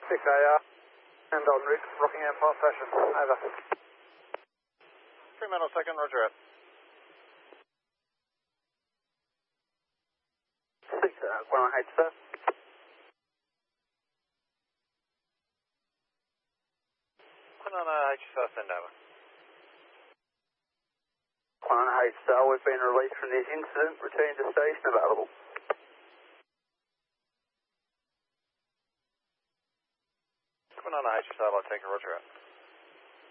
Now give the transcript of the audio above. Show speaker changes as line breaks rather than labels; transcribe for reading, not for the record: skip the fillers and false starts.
6AR and en route, Rockingham fast station. Over.
Fremantle second, roger out.
6, 118, sir.
1HSR, send over.
118, sir. We've been released from this incident. Return to station available.
1HSR, I'll take a roger out.